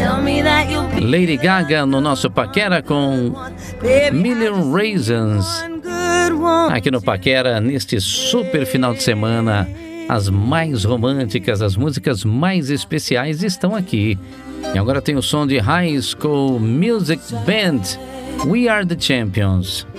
Lady Gaga no nosso Paquera com Million Reasons. Aqui no Paquera, neste super final de semana, as mais românticas, as músicas mais especiais estão aqui. E agora tem o som de High School Music Band, We Are The Champions.